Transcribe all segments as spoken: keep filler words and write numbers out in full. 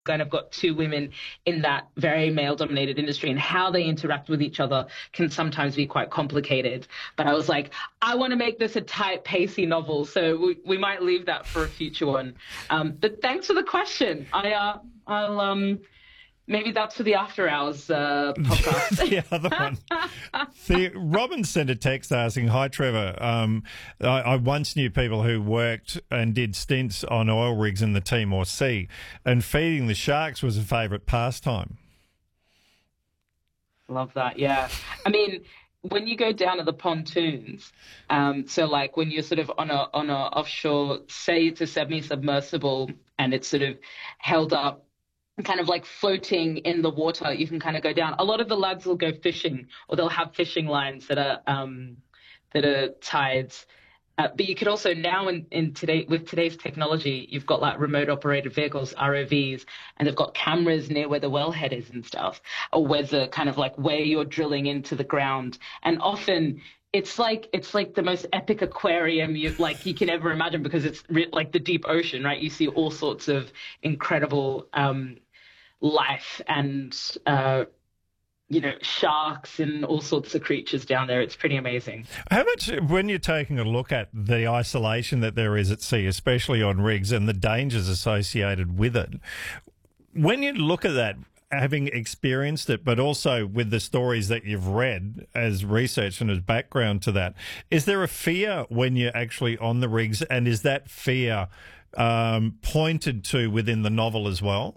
kind of got two women in that very male-dominated industry, and how they interact with each other can sometimes be quite complicated. But I was like, I want to make this a tight, pacey novel, so we, we might leave that for a future one. Um, but thanks for the question. I, uh, I'll um, maybe that's for the After Hours uh, podcast. The other one. The, Robin sent a text asking, "Hi, Trevor. Um, I, I once knew people who worked and did stints on oil rigs in the Timor Sea, and feeding the sharks was a favourite pastime." Love that. Yeah. I mean, when you go down to the pontoons, um, so like when you're sort of on a on a offshore, say it's a semi-submersible, and it's sort of held up, kind of like floating in the water, you can kind of go down. A lot of the lads will go fishing, or they'll have fishing lines that are um, that are tides. Uh, but you could also now in, in today with today's technology, you've got like remote operated vehicles, R O Vs, and they've got cameras near where the wellhead is and stuff, or where the kind of like where you're drilling into the ground. And often it's like it's like the most epic aquarium you like you can ever imagine, because it's re- like the deep ocean, right? You see all sorts of incredible um, life and uh, you know, sharks and all sorts of creatures down there. It's pretty amazing. How much, when you're taking a look at the isolation that there is at sea, especially on rigs, and the dangers associated with it, when you look at that, having experienced it, but also with the stories that you've read as research and as background to that, is there a fear when you're actually on the rigs, and is that fear um, pointed to within the novel as well?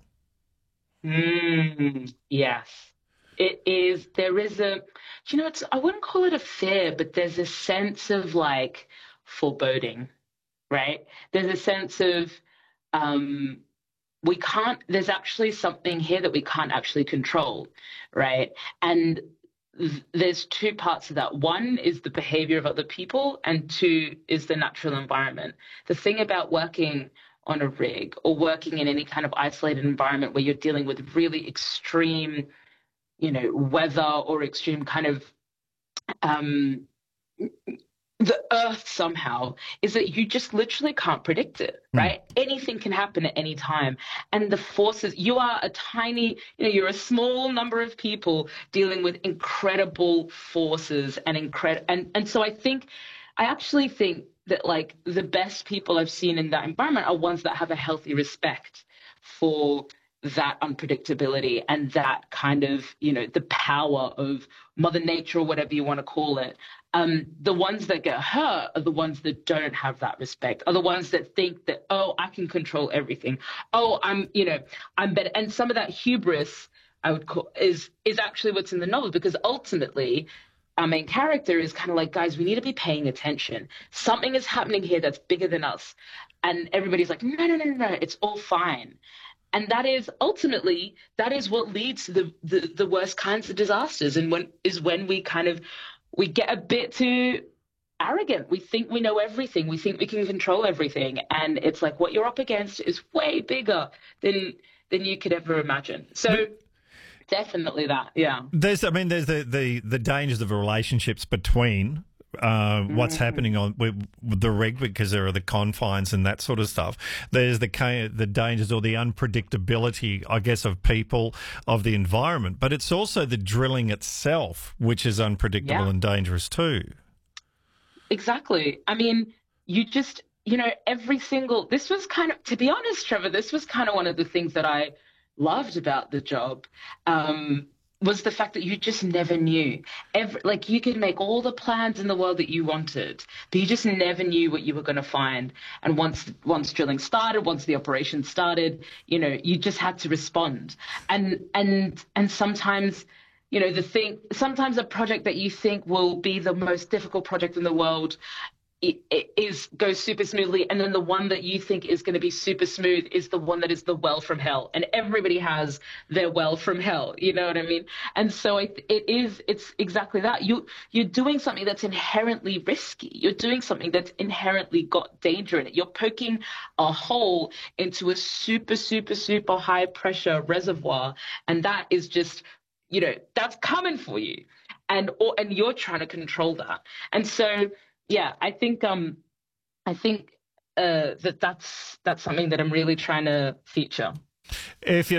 Mm, yes. It is, there is a, you know, it's, I wouldn't call it a fear, but there's a sense of like foreboding, right? There's a sense of, um, we can't, there's actually something here that we can't actually control, right? And th- there's two parts of that. One is the behavior of other people, and two is the natural environment. The thing about working on a rig or working in any kind of isolated environment where you're dealing with really extreme, you know, weather or extreme kind of um, the earth somehow, is that you just literally can't predict it, right? Mm. Anything can happen at any time. And the forces, you are a tiny, you know, you're a small number of people dealing with incredible forces and incredible. And, and so I think, I actually think that like the best people I've seen in that environment are ones that have a healthy respect for that unpredictability and that kind of, you know, the power of Mother Nature or whatever you want to call it. Um, the ones that get hurt are the ones that don't have that respect, are the ones that think that, oh, I can control everything. Oh, I'm, you know, I'm better. And some of that hubris, I would call, is is actually what's in the novel, because ultimately our main character is kind of like, guys, we need to be paying attention. Something is happening here that's bigger than us. And everybody's like, no, no, no, no, no, it's all fine. And that is ultimately, that is what leads to the, the, the worst kinds of disasters. And when is when we kind of, we get a bit too arrogant. We think we know everything. We think we can control everything. And it's like what you're up against is way bigger than than you could ever imagine. So definitely that, yeah. There's, I mean, there's the, the, the dangers of relationships between Uh, what's mm. happening on with, with the rig, because there are the confines and that sort of stuff. There's the the dangers or the unpredictability, I guess, of people, of the environment. But it's also the drilling itself, which is unpredictable yeah. and dangerous too. Exactly. I mean, you just, you know, every single, this was kind of, to be honest, Trevor, this was kind of one of the things that I loved about the job. Um, was the fact that you just never knew. Every, like you could make all the plans in the world that you wanted, but you just never knew what you were going to find. And once once drilling started, once the operation started, you know, you just had to respond. And and and sometimes, you know, the thing, sometimes a project that you think will be the most difficult project in the world, It, it is goes super smoothly, and then the one that you think is going to be super smooth is the one that is the well from hell, and everybody has their well from hell, you know what I mean? And so it, it is it's exactly that. You you're doing something that's inherently risky. You're doing something that's inherently got danger in it. You're poking a hole into a super super super high pressure reservoir, and that is just, you know, that's coming for you, and or and you're trying to control that. And so yeah, I think um, I think uh, that that's that's something that I'm really trying to feature. If you